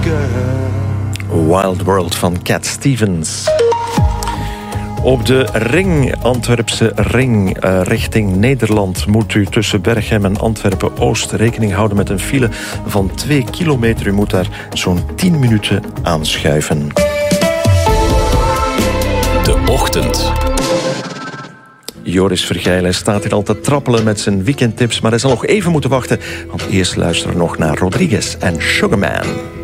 girl. Wild World van Cat Stevens. Op de ring, Antwerpse ring, richting Nederland... moet u tussen Berchem en Antwerpen-Oost rekening houden met een file van 2 kilometer. U moet daar zo'n 10 minuten aanschuiven. De Ochtend. Joris Vergeilen staat hier al te trappelen met zijn weekendtips... maar hij zal nog even moeten wachten, want eerst luisteren we nog naar Rodriguez en Sugarman.